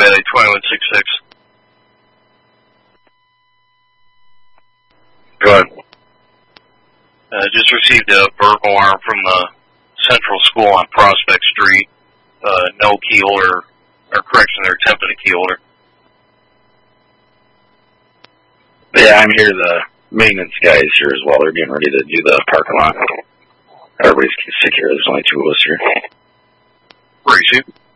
Valley 2166. Go ahead. Just received a burglar alarm from the Central School on Prospect Street. No key holder, or correction, they're attempting a key holder. Yeah, I'm here. The maintenance guy is here as well. They're getting ready to do the parking lot. Everybody's secure. There's only 2 of us here. Where are you shooting?